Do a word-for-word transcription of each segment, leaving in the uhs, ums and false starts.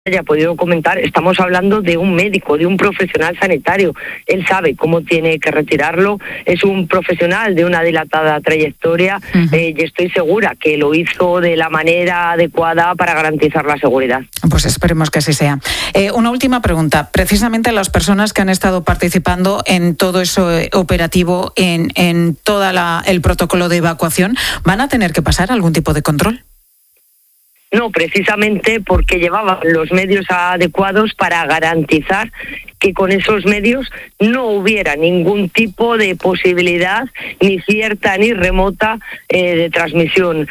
haya podido comentar, estamos hablando de un médico, de un profesional sanitario. Él sabe cómo tiene que retirarlo, es un profesional de una dilatada trayectoria uh-huh. eh, y estoy segura que lo hizo de la manera adecuada para garantizar la seguridad. Pues esperemos que así sea. Eh, una última pregunta. Precisamente las personas que han estado participando en todo ese operativo, en, en todo el protocolo de evacuación, ¿van a tener que pasar algún tipo de control? No, precisamente porque llevaban los medios adecuados para garantizar que con esos medios no hubiera ningún tipo de posibilidad, ni cierta ni remota, eh, de transmisión.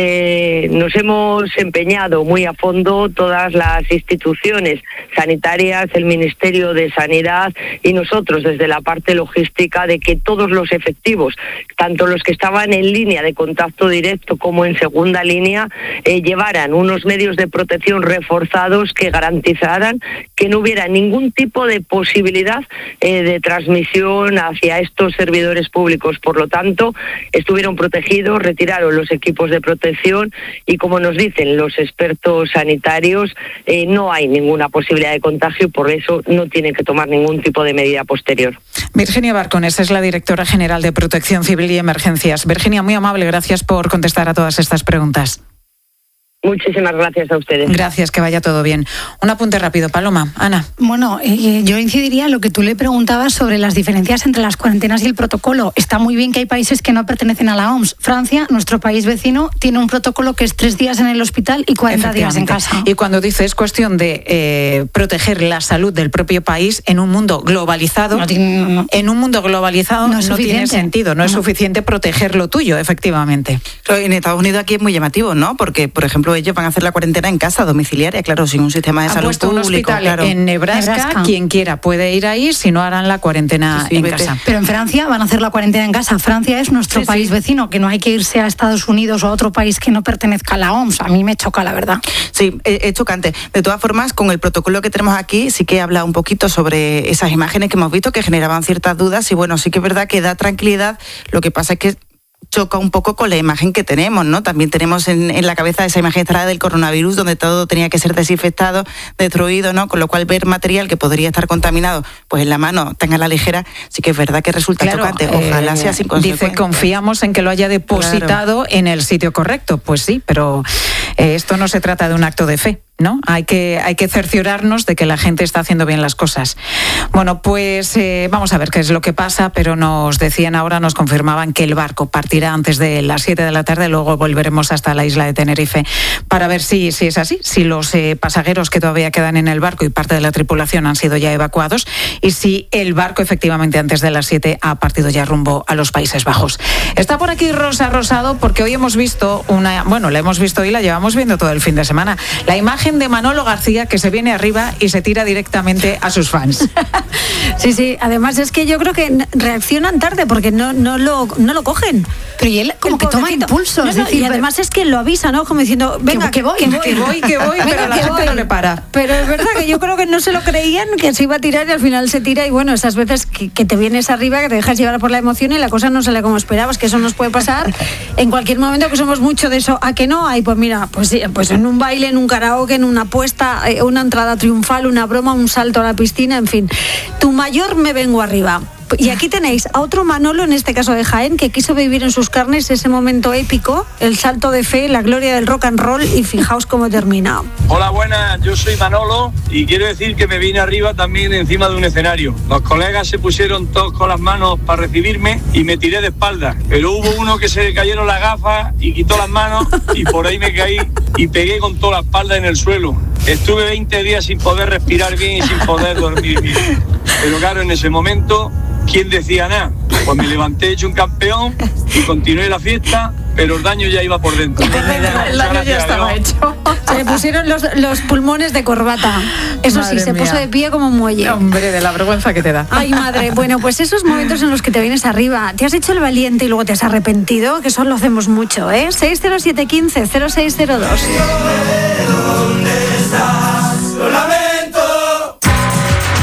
Eh, nos hemos empeñado muy a fondo todas las instituciones sanitarias, el Ministerio de Sanidad y nosotros desde la parte logística, de que todos los efectivos, tanto los que estaban en línea de contacto directo como en segunda línea, eh, llevaran unos medios de protección reforzados que garantizaran que no hubiera ningún tipo de posibilidad eh, de transmisión hacia estos servidores públicos. Por lo tanto, estuvieron protegidos, retiraron los equipos de protección y, como nos dicen los expertos sanitarios, eh, no hay ninguna posibilidad de contagio, por eso no tienen que tomar ningún tipo de medida posterior. Virginia Barcones es la directora general de Protección Civil y Emergencias. Virginia, muy amable, gracias por contestar a todas estas preguntas. Muchísimas gracias a ustedes. Gracias, que vaya todo bien. Un apunte rápido, Paloma. Ana. Bueno, eh, yo incidiría en lo que tú le preguntabas sobre las diferencias entre las cuarentenas y el protocolo. Está muy bien que hay países que no pertenecen a la O M S. Francia, nuestro país vecino, tiene un protocolo que es tres días en el hospital y cuarenta días en casa. Y cuando dice es cuestión de eh, proteger la salud del propio país en un mundo globalizado, no tiene, no, no. en un mundo globalizado no, no tiene sentido, no, no es suficiente proteger lo tuyo, efectivamente. En Estados Unidos aquí es muy llamativo, ¿no? Porque, por ejemplo, ellos van a hacer la cuarentena en casa, domiciliaria, claro, sin un sistema de Han salud puesto público. Un hospital claro. en Nebraska, Nebraska, quien quiera puede ir ahí, si no harán la cuarentena sí, sí, en vete. casa. Pero en Francia van a hacer la cuarentena en casa. Francia es nuestro sí, país sí. vecino, que no hay que irse a Estados Unidos o a otro país que no pertenezca a la O M S. A mí me choca, la verdad. Sí, es chocante. De todas formas, con el protocolo que tenemos aquí, sí que habla un poquito sobre esas imágenes que hemos visto que generaban ciertas dudas y bueno, sí que es verdad que da tranquilidad. Lo que pasa es que choca un poco con la imagen que tenemos, ¿no? También tenemos en, en la cabeza esa imagen extraída del coronavirus donde todo tenía que ser desinfectado, destruido, ¿no? Con lo cual ver material que podría estar contaminado, pues en la mano, tan a la ligera, sí que es verdad que resulta claro, chocante. Ojalá eh, sea sin consecuencias. Dice, confiamos en que lo haya depositado claro. en el sitio correcto. Pues sí, pero eh, esto no se trata de un acto de fe, ¿no? Hay que, hay que cerciorarnos de que la gente está haciendo bien las cosas. Bueno, pues eh, vamos a ver qué es lo que pasa, pero nos decían ahora, nos confirmaban que el barco partirá antes de las siete de la tarde, luego volveremos hasta la isla de Tenerife para ver si, si es así, si los eh, pasajeros que todavía quedan en el barco y parte de la tripulación han sido ya evacuados y si el barco efectivamente antes de las siete ha partido ya rumbo a los Países Bajos. Está por aquí Rosa Rosado porque hoy hemos visto una, bueno, la hemos visto y la llevamos viendo todo el fin de semana, la imagen de Manolo García que se viene arriba y se tira directamente a sus fans. Sí, sí, además es que yo creo que reaccionan tarde porque no, no, lo, no lo cogen. Pero y él como el que toma impulso. No, no, decir, y además es que lo avisa, ¿no? Como diciendo, venga, que, que voy, que voy, que voy, que voy, pero la gente voy. no le para. Pero es verdad que yo creo que no se lo creían, que se iba a tirar y al final se tira y bueno, esas veces que, que te vienes arriba, que te dejas llevar por la emoción y la cosa no sale como esperabas, que eso nos puede pasar en cualquier momento, que somos mucho de eso. ¿A que no? Ay, pues mira, pues, pues en un baile, en un karaoke, en una apuesta, una entrada triunfal, una broma, un salto a la piscina, en fin. Tu mayor me vengo arriba. Y aquí tenéis a otro Manolo, en este caso de Jaén, que quiso vivir en sus carnes ese momento épico, el salto de fe, la gloria del rock and roll, y fijaos cómo termina. Hola, buenas, yo soy Manolo y quiero decir que me vine arriba también encima de un escenario. Los colegas se pusieron todos con las manos para recibirme y me tiré de espaldas, pero hubo uno que se le cayeron las gafas y quitó las manos y por ahí me caí y pegué con toda la espalda en el suelo. Estuve veinte días sin poder respirar bien y sin poder dormir bien. Pero claro, en ese momento, ¿quién decía nada? Pues me levanté hecho un campeón y continué la fiesta, pero el daño ya iba por dentro. El daño ya estaba hecho. Se le pusieron los, los pulmones de corbata. Eso madre sí, se mía. puso de pie como un muelle. Hombre, de la vergüenza que te da. Ay, madre. Bueno, pues esos momentos en los que te vienes arriba, te has hecho el valiente y luego te has arrepentido, que eso lo hacemos mucho, ¿eh? seis cero siete uno cinco cero seis cero dos. Y te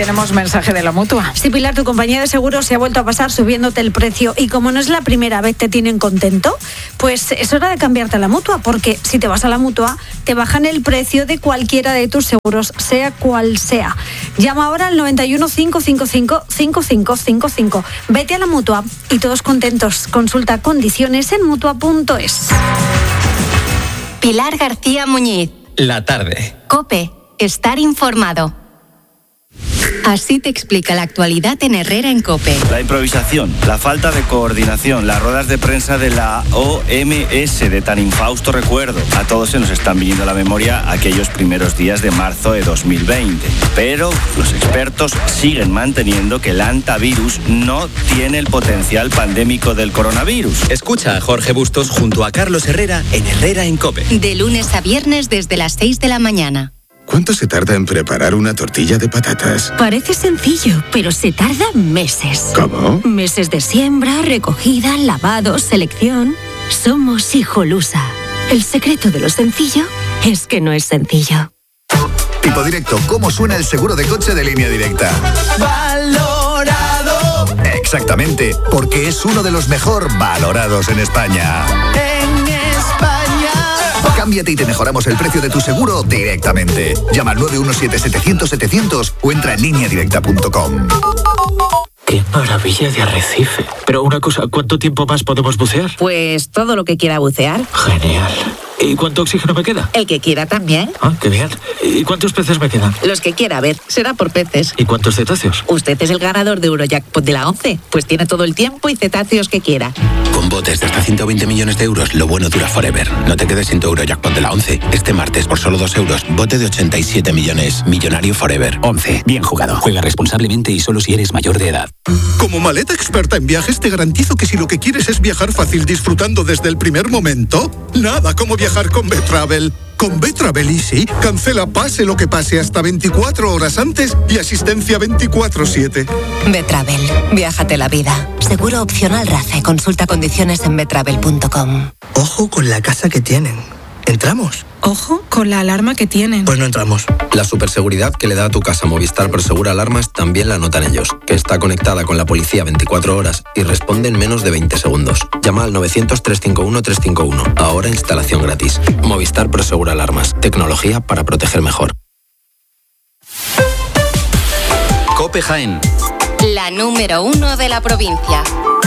tenemos mensaje de la Mutua. Sí, Pilar, tu compañía de seguros se ha vuelto a pasar subiéndote el precio y como no es la primera vez te tienen contento, pues es hora de cambiarte a la Mutua, porque si te vas a la Mutua te bajan el precio de cualquiera de tus seguros, sea cual sea. Llama ahora al noventa y uno, cinco cinco cinco, cinco cinco cinco cinco. Vete a la Mutua y todos contentos. Consulta condiciones en mutua punto es. Pilar García Muñiz. La tarde. COPE. Estar informado. Así te explica la actualidad en Herrera en COPE. La improvisación, la falta de coordinación, las ruedas de prensa de la O M S de tan infausto recuerdo. A todos se nos están viniendo a la memoria aquellos primeros días de marzo de dos mil veinte. Pero los expertos siguen manteniendo que el antivirus no tiene el potencial pandémico del coronavirus. Escucha a Jorge Bustos junto a Carlos Herrera en Herrera en COPE. De lunes a viernes desde las seis de la mañana. ¿Cuánto se tarda en preparar una tortilla de patatas? Parece sencillo, pero se tarda meses. ¿Cómo? Meses de siembra, recogida, lavado, selección. Somos Hijolusa. El secreto de lo sencillo es que no es sencillo. Tipo Directo, ¿cómo suena el seguro de coche de Línea Directa? ¡Valorado! Exactamente, porque es uno de los mejor valorados en España. En España. Cámbiate y te mejoramos el precio de tu seguro directamente. Llama al nueve uno siete, setecientos, setecientos o entra en línea directa punto com. ¡Qué maravilla de arrecife! Pero una cosa, ¿cuánto tiempo más podemos bucear? Pues todo lo que quiera bucear. Genial. ¿Y cuánto oxígeno me queda? El que quiera también. Ah, qué bien. ¿Y cuántos peces me quedan? Los que quiera, a ver, será por peces. ¿Y cuántos cetáceos? Usted es el ganador de Eurojackpot de la once, pues tiene todo el tiempo y cetáceos que quiera. Con botes de hasta ciento veinte millones de euros, lo bueno dura forever. No te quedes sin tu Eurojackpot de la once. Este martes, por solo dos euros, bote de ochenta y siete millones. Millonario forever. once. Bien jugado. Juega responsablemente y solo si eres mayor de edad. Como maleta experta en viajes, te garantizo que si lo que quieres es viajar fácil disfrutando desde el primer momento, nada como viajar con Betravel. Con Betravel Easy, cancela pase lo que pase hasta veinticuatro horas antes y asistencia veinticuatro siete. Betravel. Viájate la vida. Seguro opcional RACE. Consulta condiciones en betravel punto com. Ojo con la casa que tienen. ¿Entramos? Ojo con la alarma que tienen. Pues no entramos. La superseguridad que le da a tu casa Movistar Prosegur Alarmas también la notan ellos, que está conectada con la policía veinticuatro horas y responde en menos de veinte segundos. Llama al novecientos, trescientos cincuenta y uno, trescientos cincuenta y uno. Ahora instalación gratis. Movistar Prosegur Alarmas. Tecnología para proteger mejor. COPE Jaén. La número uno de la provincia.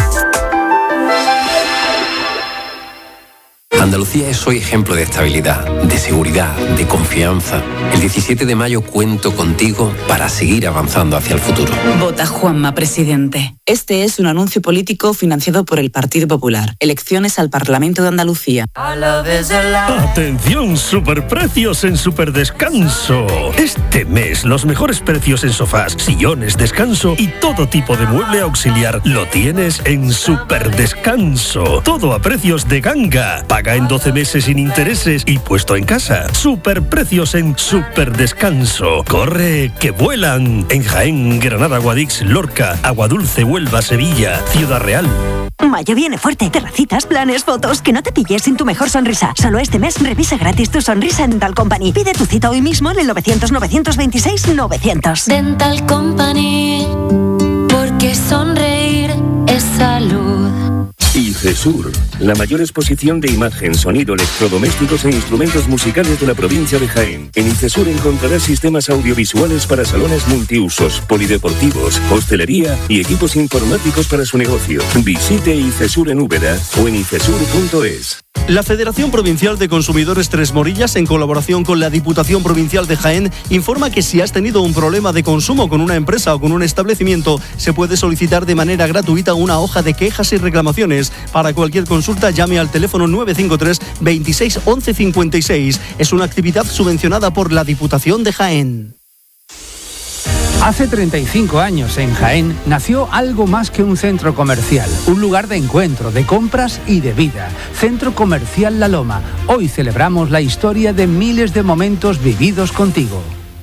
Andalucía es hoy ejemplo de estabilidad, de seguridad, de confianza. El diecisiete de mayo cuento contigo para seguir avanzando hacia el futuro. Vota Juanma, presidente. Este es un anuncio político financiado por el Partido Popular. Elecciones al Parlamento de Andalucía. Atención, superprecios en Superdescanso. Este mes los mejores precios en sofás, sillones, descanso y todo tipo de mueble auxiliar lo tienes en Superdescanso. Todo a precios de ganga. Paga en doce meses sin intereses y puesto en casa. Superprecios en Superdescanso. Corre, que vuelan. En Jaén, Granada, Guadix, Lorca, Aguadulce, Huelva, Sevilla, Ciudad Real. Mayo viene fuerte. Terracitas, planes, fotos. Que no te pilles sin tu mejor sonrisa. Solo este mes revisa gratis tu sonrisa en Dental Company. Pide tu cita hoy mismo en el novecientos, novecientos veintiséis, novecientos. Dental Company. Porque sonreír es salud. Incesur, la mayor exposición de imagen, sonido, electrodomésticos e instrumentos musicales de la provincia de Jaén. En Incesur encontrarás sistemas audiovisuales para salones multiusos, polideportivos, hostelería y equipos informáticos para su negocio. Visite Incesur en Úbeda o en incesur punto es. La Federación Provincial de Consumidores Tres Morillas, en colaboración con la Diputación Provincial de Jaén, informa que si has tenido un problema de consumo con una empresa o con un establecimiento, se puede solicitar de manera gratuita una hoja de quejas y reclamaciones. Para cualquier consulta, llame al teléfono nueve cinco tres, veintiséis, once cincuenta y seis. Es una actividad subvencionada por la Diputación de Jaén. Hace treinta y cinco años en Jaén nació algo más que un centro comercial, un lugar de encuentro, de compras y de vida. Centro Comercial La Loma. Hoy celebramos la historia de miles de momentos vividos contigo.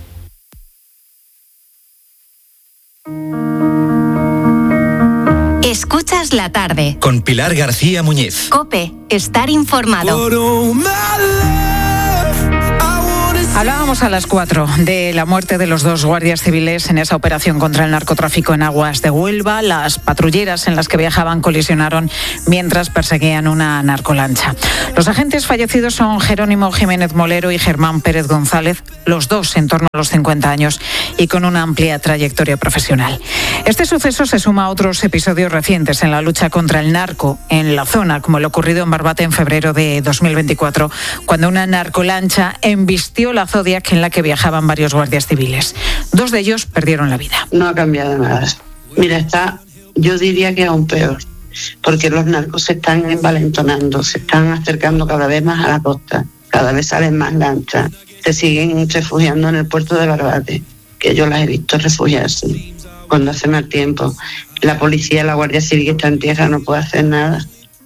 Escuchas la tarde. Con Pilar García Muñiz. COPE. Estar informado. Hablábamos a las cuatro de la muerte de los dos guardias civiles en esa operación contra el narcotráfico en aguas de Huelva. Las patrulleras en las que viajaban colisionaron mientras perseguían una narcolancha. Los agentes fallecidos son Jerónimo Jiménez Molero y Germán Pérez González, los dos en torno a los cincuenta años y con una amplia trayectoria profesional. Este suceso se suma a otros episodios recientes en la lucha contra el narco en la zona, como lo ocurrido en Barbate en febrero de dos mil veinticuatro, cuando una narcolancha embistió la Zodiac en la que viajaban varios guardias civiles. Dos de ellos perdieron la vida. No ha cambiado nada. Mira, está, yo diría que aún peor, porque los narcos se están envalentonando, se están acercando cada vez más a la costa, cada vez salen más lanchas, se siguen refugiando en el puerto de Barbate, que yo las he visto refugiarse cuando hace mal tiempo. La policía, la Guardia Civil que está en tierra no puede hacer nada.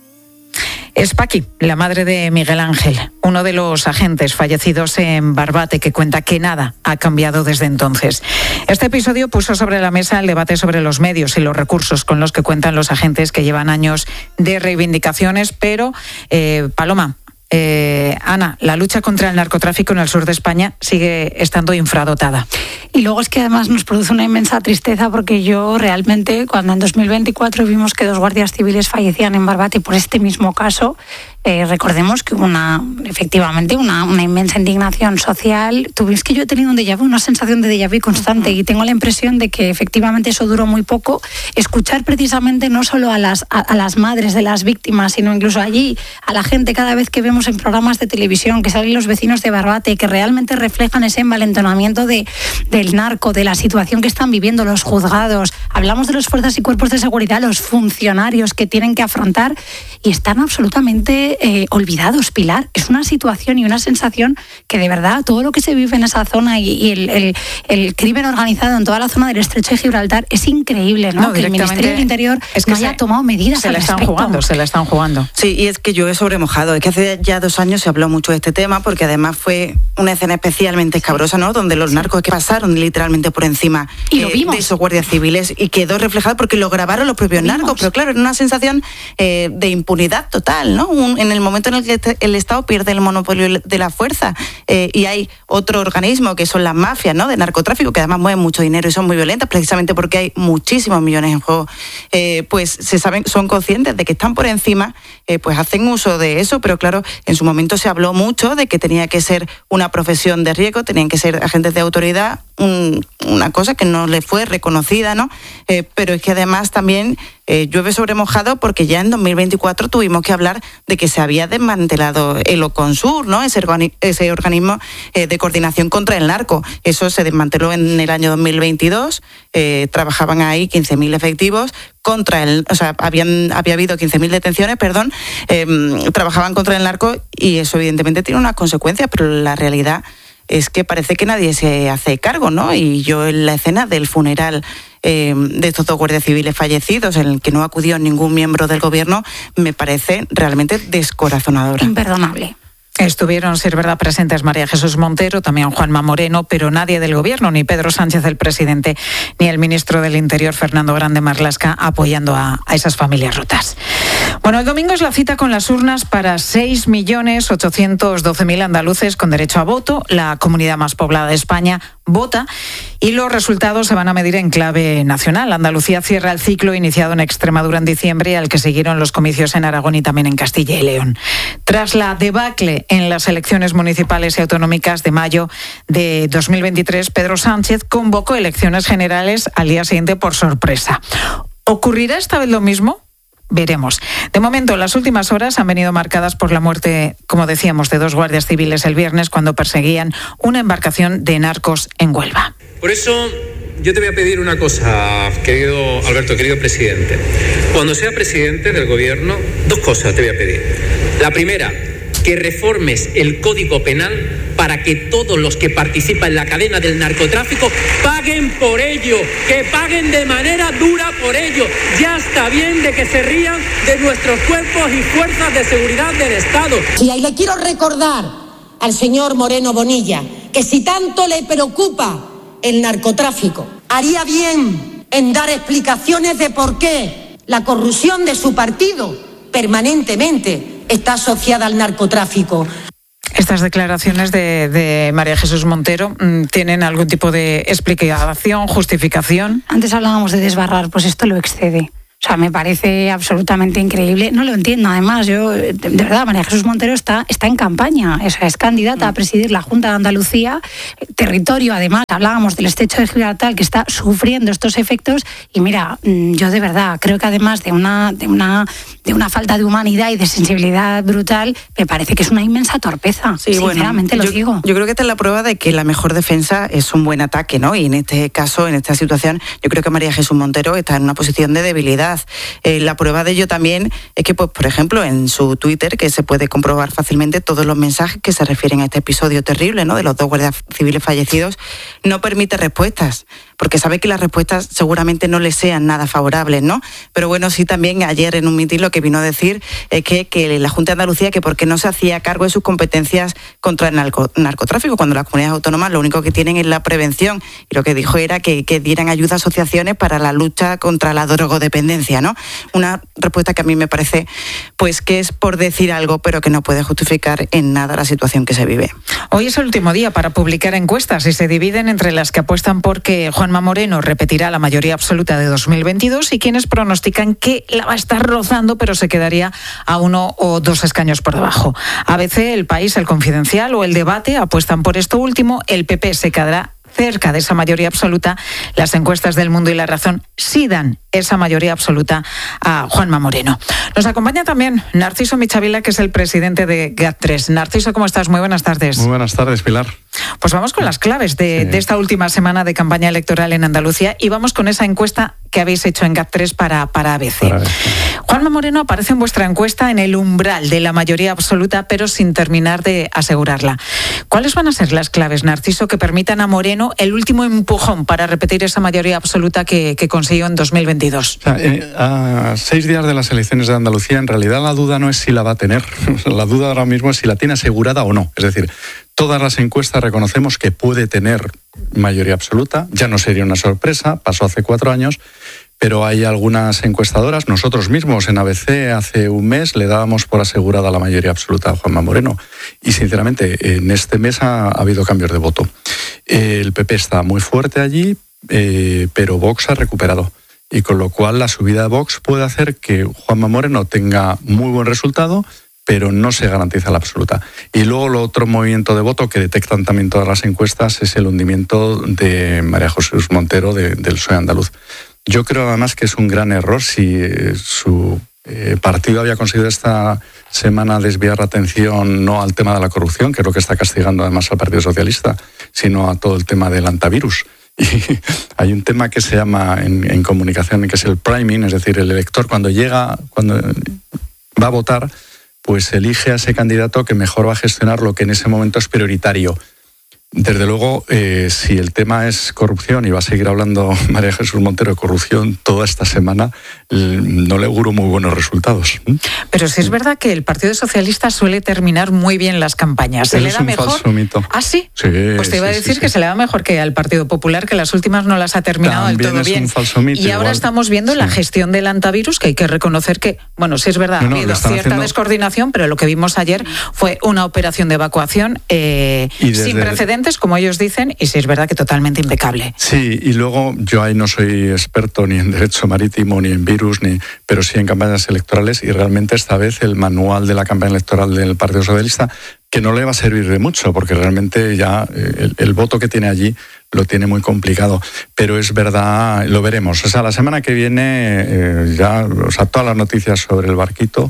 Es Paqui, la madre de Miguel Ángel, uno de los agentes fallecidos en Barbate, que cuenta que nada ha cambiado desde entonces. Este episodio puso sobre la mesa el debate sobre los medios y los recursos con los que cuentan los agentes que llevan años de reivindicaciones, pero, eh, Paloma, Eh, Ana, la lucha contra el narcotráfico en el sur de España sigue estando infradotada. Y luego es que además nos produce una inmensa tristeza, porque yo realmente, cuando en dos mil veinticuatro vimos que dos guardias civiles fallecían en Barbate por este mismo caso, eh, recordemos que hubo una, efectivamente una, una inmensa indignación social. Tuvimos que yo he tenido un déjà vu, una sensación de déjà vu constante, uh-huh. y tengo la impresión de que efectivamente eso duró muy poco. Escuchar precisamente no solo a las, a, a las madres de las víctimas, sino incluso allí, a la gente, cada vez que vemos en programas de televisión que salen los vecinos de Barbate, que realmente reflejan ese envalentonamiento de, del narco, de la situación que están viviendo los juzgados. Hablamos de las fuerzas y cuerpos de seguridad, los funcionarios que tienen que afrontar, y están absolutamente eh, olvidados, Pilar. Es una situación y una sensación que de verdad todo lo que se vive en esa zona y, y el, el, el crimen organizado en toda la zona del Estrecho de Gibraltar es increíble, ¿no? no que el Ministerio del Interior es que no haya se, tomado medidas se al la están respecto. jugando, se la están jugando. Sí, y es que yo he sobremojado. Es que hace ya dos años se habló mucho de este tema, porque además fue una escena especialmente escabrosa, ¿no? Donde los narcos que pasaron literalmente por encima y lo eh, vimos. de esos guardias civiles, y quedó reflejado porque lo grabaron los propios narcos. Pero claro, era una sensación eh, de impunidad total, ¿no? Un, en el momento en el que el Estado pierde el monopolio de la fuerza eh, y hay otro organismo que son las mafias, ¿no? De narcotráfico, que además mueven mucho dinero y son muy violentas, precisamente porque hay muchísimos millones en juego, eh, pues se saben, son conscientes de que están por encima, eh, pues hacen uso de eso. Pero claro, en su momento se habló mucho de que tenía que ser una profesión de riesgo, tenían que ser agentes de autoridad, un, una cosa que no le fue reconocida, ¿no? Eh, pero es que además también eh, llueve sobre mojado, porque ya en dos mil veinticuatro tuvimos que hablar de que se había desmantelado el OCONSUR, ¿no? Ese, organi- ese organismo eh, de coordinación contra el narco. Eso se desmanteló en el año dos mil veintidós, eh, trabajaban ahí quince mil efectivos contra el, o sea, habían, había habido quince mil detenciones, perdón, eh, trabajaban contra el narco, y eso evidentemente tiene unas consecuencias, pero la realidad es que parece que nadie se hace cargo, ¿no? Y yo en la escena del funeral eh, de estos dos guardias civiles fallecidos, en el que no acudió ningún miembro del gobierno, me parece realmente descorazonadora. Imperdonable. Estuvieron, si es verdad, presentes María Jesús Montero, también Juanma Moreno, pero nadie del Gobierno, ni Pedro Sánchez, el presidente, ni el ministro del Interior, Fernando Grande Marlaska, apoyando a, a esas familias rotas. Bueno, el domingo es la cita con las urnas para seis millones ochocientos doce mil andaluces con derecho a voto. La comunidad más poblada de España vota, y los resultados se van a medir en clave nacional. Andalucía cierra el ciclo iniciado en Extremadura en diciembre, al que siguieron los comicios en Aragón y también en Castilla y León. Tras la debacle en las elecciones municipales y autonómicas de mayo de dos mil veintitrés, Pedro Sánchez convocó elecciones generales al día siguiente por sorpresa. ¿Ocurrirá esta vez lo mismo? Veremos. De momento, las últimas horas han venido marcadas por la muerte, como decíamos, de dos guardias civiles el viernes cuando perseguían una embarcación de narcos en Huelva. Por eso yo te voy a pedir una cosa, querido Alberto, querido presidente. Cuando sea presidente del gobierno, dos cosas te voy a pedir. La primera, que reformes el Código Penal para que todos los que participan en la cadena del narcotráfico paguen por ello, que paguen de manera dura por ello. Ya está bien de que se rían de nuestros cuerpos y fuerzas de seguridad del Estado. Y ahí le quiero recordar al señor Moreno Bonilla que si tanto le preocupa el narcotráfico, haría bien en dar explicaciones de por qué la corrupción de su partido permanentemente está asociada al narcotráfico. Estas declaraciones de, de María Jesús Montero tienen algún tipo de explicación, justificación. Antes hablábamos de desbarrar, pues esto lo excede. O sea, me parece absolutamente increíble. No lo entiendo, además. Yo, de, de verdad, María Jesús Montero está, está en campaña. O sea, es candidata a presidir la Junta de Andalucía. Territorio, además, hablábamos del estrecho de Gibraltar, que está sufriendo estos efectos. Y mira, yo de verdad creo que además de una, de una, de una falta de humanidad y de sensibilidad brutal, me parece que es una inmensa torpeza. Sí, sinceramente, bueno, lo yo, digo. Yo creo que esta es la prueba de que la mejor defensa es un buen ataque, ¿no? Y en este caso, en esta situación, yo creo que María Jesús Montero está en una posición de debilidad. Eh, la prueba de ello también es que, pues, por ejemplo, en su Twitter, que se puede comprobar fácilmente todos los mensajes que se refieren a este episodio terrible, ¿no?, de los dos guardias civiles fallecidos, no permite respuestas, porque sabe que las respuestas seguramente no le sean nada favorables, ¿no? Pero bueno, sí, también ayer en un mitin lo que vino a decir es que, que la Junta de Andalucía, que por qué no se hacía cargo de sus competencias contra el narco, narcotráfico, cuando las comunidades autónomas lo único que tienen es la prevención, y lo que dijo era que, que dieran ayuda a asociaciones para la lucha contra la drogodependencia, ¿no? Una respuesta que a mí me parece, pues, que es por decir algo, pero que no puede justificar en nada la situación que se vive. Hoy es el último día para publicar encuestas y se dividen entre las que apuestan por que Juanma Moreno repetirá la mayoría absoluta de dos mil veintidós y quienes pronostican que la va a estar rozando, pero se quedaría a uno o dos escaños por debajo. A B C, El País, El Confidencial o El Debate apuestan por esto último. El P P se quedará cerca de esa mayoría absoluta. Las encuestas del Mundo y La Razón sí dan esa mayoría absoluta a Juanma Moreno. Nos acompaña también Narciso Michavila, que es el presidente de GAT tres. Narciso, ¿cómo estás? Muy buenas tardes. Muy buenas tardes, Pilar. Pues vamos con las claves de, sí. de esta última semana de campaña electoral en Andalucía y vamos con esa encuesta que habéis hecho en GAT tres para, para A B C. Para A B C. Juanma Moreno aparece en vuestra encuesta en el umbral de la mayoría absoluta, pero sin terminar de asegurarla. ¿Cuáles van a ser las claves, Narciso, que permitan a Moreno el último empujón para repetir esa mayoría absoluta que, que consiguió en dos mil veintidós? O sea, eh, a seis días de las elecciones de Andalucía, en realidad la duda no es si la va a tener. La duda ahora mismo es si la tiene asegurada o no. Es decir, todas las encuestas reconocemos que puede tener mayoría absoluta. Ya no sería una sorpresa, pasó hace cuatro años, pero hay algunas encuestadoras, nosotros mismos en A B C hace un mes le dábamos por asegurada la mayoría absoluta a Juanma Moreno. Y sinceramente, en este mes ha, ha habido cambios de voto. El P P está muy fuerte allí, eh, pero Vox ha recuperado. Y con lo cual la subida de Vox puede hacer que Juanma Moreno tenga muy buen resultado, pero no se garantiza la absoluta. Y luego el otro movimiento de voto que detectan también todas las encuestas es el hundimiento de María Jesús Montero de, del P S O E andaluz. Yo creo además que es un gran error si su eh, partido había conseguido esta semana desviar la atención no al tema de la corrupción, que es lo que está castigando además al Partido Socialista, sino a todo el tema del antivirus. Y hay un tema que se llama en, en comunicación, que es el priming, es decir, el elector cuando llega, cuando va a votar, pues elige a ese candidato que mejor va a gestionar lo que en ese momento es prioritario. Desde luego, eh, si el tema es corrupción, y va a seguir hablando María Jesús Montero de corrupción toda esta semana, no le auguro muy buenos resultados. Pero sí es verdad que el Partido Socialista suele terminar muy bien las campañas. ¿Se le da mejor? Falso mito. ¿Ah, sí? Sí, pues te iba sí, a decir sí, que sí. se le da mejor que al Partido Popular, que las últimas no las ha terminado También del todo es bien. Un falso mito, y ahora igual. estamos viendo sí. la gestión del antivirus, que hay que reconocer que, bueno, sí es verdad, no, no, ha habido cierta haciendo... descoordinación, pero lo que vimos ayer fue una operación de evacuación eh, desde... sin precedentes, como ellos dicen, y sí es verdad que totalmente impecable. Sí, y luego yo ahí no soy experto ni en derecho marítimo, ni en virus, ni pero sí en campañas electorales, y realmente esta vez el manual de la campaña electoral del Partido Socialista, que no le va a servir de mucho, porque realmente ya el, el voto que tiene allí lo tiene muy complicado, pero es verdad, lo veremos. O sea, la semana que viene eh, ya, o sea, todas las noticias sobre el barquito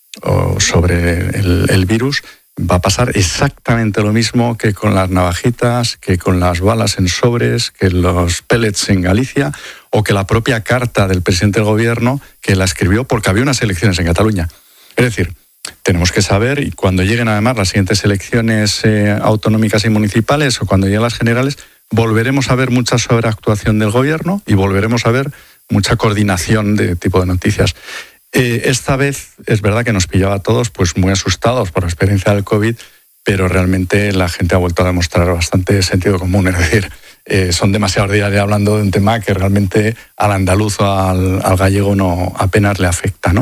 o sobre el, el virus, va a pasar exactamente lo mismo que con las navajitas, que con las balas en sobres, que los pellets en Galicia, o que la propia carta del presidente del gobierno, que la escribió porque había unas elecciones en Cataluña. Es decir, tenemos que saber, y cuando lleguen además las siguientes elecciones eh, autonómicas y municipales, o cuando lleguen las generales, volveremos a ver mucha sobreactuación del gobierno y volveremos a ver mucha coordinación de tipo de noticias. Eh, esta vez es verdad que nos pillaba a todos pues muy asustados por la experiencia del COVID, pero realmente la gente ha vuelto a demostrar bastante sentido común. Es decir, eh, son demasiados días ya hablando de un tema que realmente al andaluz o al, al gallego no apenas le afecta, ¿no?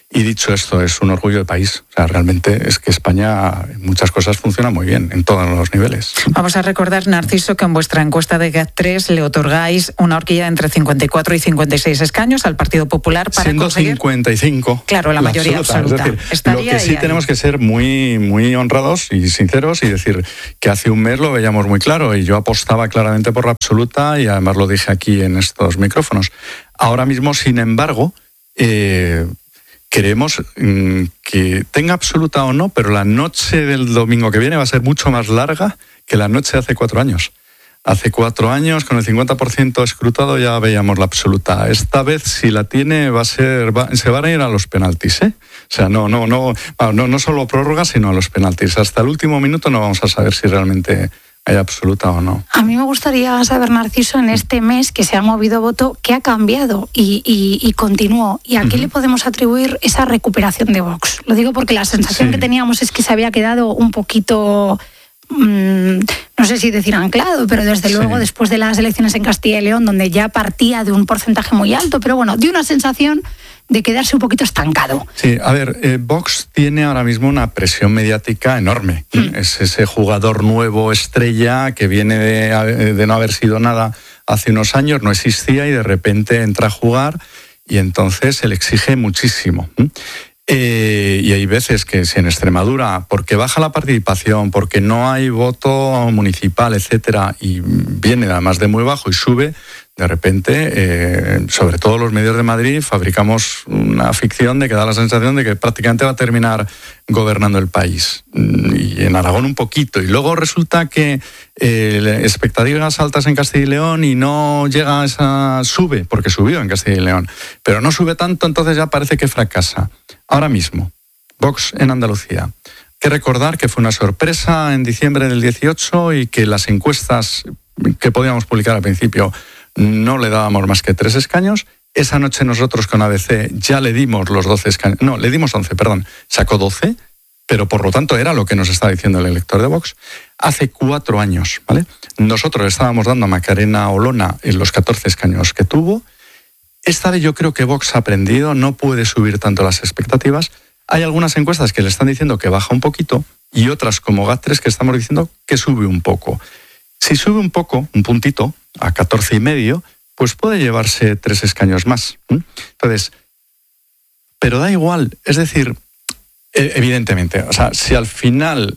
Y dicho esto, es un orgullo de país. O sea, realmente es que España en muchas cosas funciona muy bien, en todos los niveles. Vamos a recordar, Narciso, que en vuestra encuesta de GAT tres le otorgáis una horquilla entre cincuenta y cuatro y cincuenta y seis escaños al Partido Popular para Siendo conseguir... cincuenta y cinco. Claro, la mayoría absoluta. absoluta. Es decir, Estaría lo que sí ahí, tenemos ahí. que ser muy, muy honrados y sinceros y decir que hace un mes lo veíamos muy claro y yo apostaba claramente por la absoluta y además lo dije aquí en estos micrófonos. Ahora mismo, sin embargo... Eh, Queremos mmm, que tenga absoluta o no, pero la noche del domingo que viene va a ser mucho más larga que la noche de hace cuatro años. Hace cuatro años, con el cincuenta por ciento escrutado, ya veíamos la absoluta. Esta vez, si la tiene, va a ser, va, se van a ir a los penaltis, ¿eh? O sea, no, no, no, no, no solo prórroga, sino a los penaltis. Hasta el último minuto no vamos a saber si realmente hay absoluta o no. A mí me gustaría saber, Narciso, en este mes que se ha movido voto, ¿qué ha cambiado y, y, y continuó? ¿Y a qué uh-huh. le podemos atribuir esa recuperación de Vox? Lo digo porque la sensación sí. que teníamos es que se había quedado un poquito... Mmm, no sé si decir anclado, pero desde luego sí. después de las elecciones en Castilla y León, donde ya partía de un porcentaje muy alto, pero bueno, dio una sensación de quedarse un poquito estancado. Sí, a ver, eh, Vox tiene ahora mismo una presión mediática enorme. Mm. Es ese jugador nuevo, estrella, que viene de, de no haber sido nada hace unos años, no existía y de repente entra a jugar y entonces se le exige muchísimo. Eh, y hay veces que si en Extremadura, porque baja la participación, porque no hay voto municipal, etcétera, y viene además de muy bajo y sube, de repente, eh, sobre todo los medios de Madrid, fabricamos una ficción de que da la sensación de que prácticamente va a terminar gobernando el país. Y en Aragón un poquito. Y luego resulta que eh, expectativas altas en Castilla y León y no llega a esa... Sube, porque subió en Castilla y León. Pero no sube tanto, entonces ya parece que fracasa. Ahora mismo, Vox en Andalucía. Hay que recordar que fue una sorpresa en diciembre del dieciocho y que las encuestas que podíamos publicar al principio no le dábamos más que tres escaños. Esa noche nosotros con A B C ya le dimos los doce escaños. No, le dimos once, perdón. Sacó doce, pero por lo tanto era lo que nos estaba diciendo el elector de Vox. Hace cuatro años, ¿vale? Nosotros le estábamos dando a Macarena Olona en los catorce escaños que tuvo. Esta vez yo creo que Vox ha aprendido, no puede subir tanto las expectativas. Hay algunas encuestas que le están diciendo que baja un poquito y otras como GAT tres que estamos diciendo que sube un poco. Si sube un poco, un puntito, a catorce y medio, pues puede llevarse tres escaños más. Entonces, pero da igual, es decir, evidentemente, o sea, si al final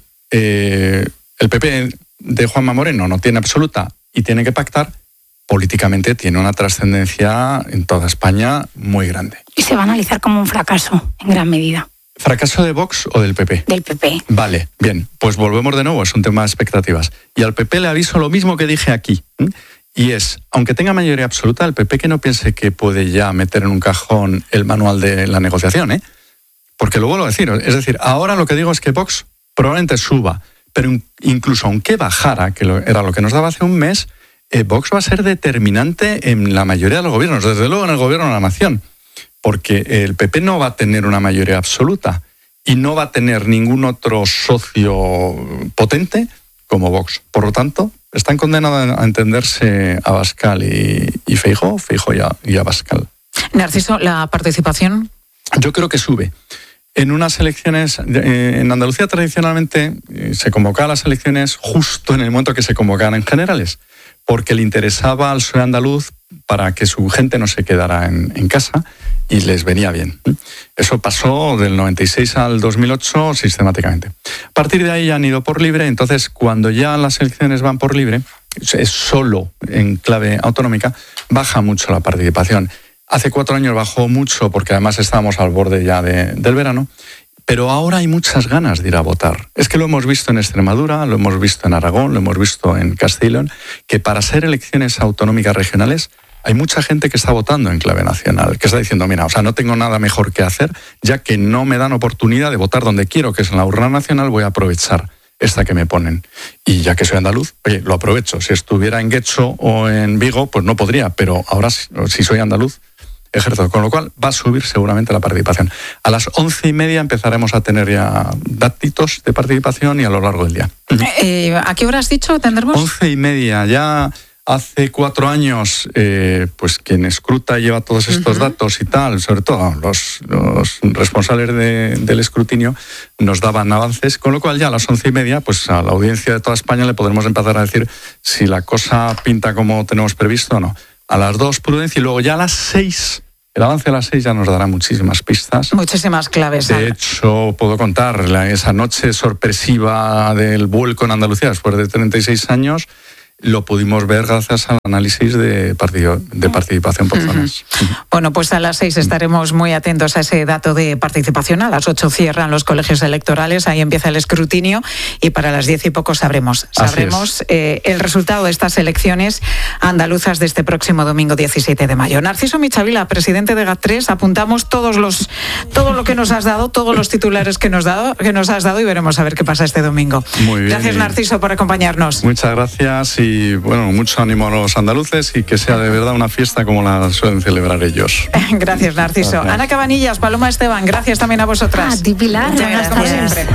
eh, el P P de Juanma Moreno no tiene absoluta y tiene que pactar, políticamente tiene una trascendencia en toda España muy grande. Y se va a analizar como un fracaso, en gran medida. ¿Fracaso de Vox o del P P? Del P P. Vale, bien, pues volvemos de nuevo, es un tema de expectativas. Y al P P le aviso lo mismo que dije aquí, ¿eh? Y es, aunque tenga mayoría absoluta, el P P que no piense que puede ya meter en un cajón el manual de la negociación, ¿eh? Porque lo vuelvo a decir, es decir, ahora lo que digo es que Vox probablemente suba, pero incluso aunque bajara, que era lo que nos daba hace un mes, eh, Vox va a ser determinante en la mayoría de los gobiernos, desde luego en el gobierno de la nación, porque el P P no va a tener una mayoría absoluta y no va a tener ningún otro socio potente como Vox. Por lo tanto, están condenados a entenderse Abascal y, y Feijóo, Feijóo y, a, y Abascal. Narciso, ¿la participación? Yo creo que sube. En unas elecciones, eh, en Andalucía tradicionalmente eh, se convocaban las elecciones justo en el momento que se convocaban en generales, porque le interesaba al P S O E andaluz para que su gente no se quedara en, en casa y les venía bien. Eso pasó del noventa y seis al dos mil ocho sistemáticamente. A partir de ahí ya han ido por libre, entonces cuando ya las elecciones van por libre, es solo en clave autonómica, baja mucho la participación. Hace cuatro años bajó mucho porque además estábamos al borde ya de, del verano, pero ahora hay muchas ganas de ir a votar. Es que lo hemos visto en Extremadura, lo hemos visto en Aragón, lo hemos visto en Castilla y León, que para ser elecciones autonómicas regionales hay mucha gente que está votando en clave nacional, que está diciendo, mira, o sea, no tengo nada mejor que hacer, ya que no me dan oportunidad de votar donde quiero, que es en la urna nacional, voy a aprovechar esta que me ponen. Y ya que soy andaluz, oye, lo aprovecho. Si estuviera en Guecho o en Vigo, pues no podría, pero ahora si soy andaluz, ejerzo, con lo cual va a subir seguramente la participación. A las once y media empezaremos a tener ya datitos de participación y a lo largo del día. Eh, ¿A qué hora has dicho tendremos? Once y media, ya Hace cuatro años, eh, pues quien escruta y lleva todos estos uh-huh. datos y tal, sobre todo los, los responsables de, del escrutinio, nos daban avances, con lo cual ya a las once y media, pues a la audiencia de toda España le podremos empezar a decir si la cosa pinta como tenemos previsto o no. A las dos, prudencia, y luego ya a las seis... El avance a las seis ya nos dará muchísimas pistas. Muchísimas claves. De hecho, puedo contar la, esa noche sorpresiva del vuelco en Andalucía después de treinta y seis años. Lo pudimos ver gracias al análisis de, partido, de participación por zonas. Uh-huh. Bueno, pues a las seis estaremos muy atentos a ese dato de participación. A las ocho cierran los colegios electorales, ahí empieza el escrutinio y para las diez y poco sabremos, sabremos eh, el resultado de estas elecciones andaluzas de este próximo domingo diecisiete de mayo. Narciso Michavila, presidente de GAT tres, apuntamos todos los, todo lo que nos has dado, todos los titulares que nos, dado, que nos has dado y veremos a ver qué pasa este domingo. Muy bien. Gracias, Narciso, por acompañarnos. Muchas gracias y Y bueno, mucho ánimo a los andaluces y que sea de verdad una fiesta como la suelen celebrar ellos. Gracias, Narciso. Gracias. Ana Cabanillas, Paloma Esteban, gracias también a vosotras. A ti, Pilar. Muchas gracias. Como siempre.